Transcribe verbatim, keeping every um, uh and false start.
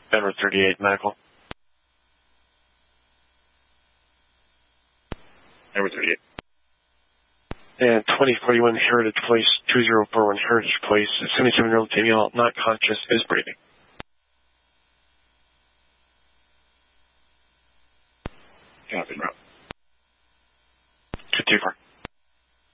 Denver thirty-eight, medical. Denver thirty-eight. And twenty forty-one Heritage Place, two zero four one Heritage Place, a seventy-seven-year-old female, not conscious, is breathing. Copy, route. two two four.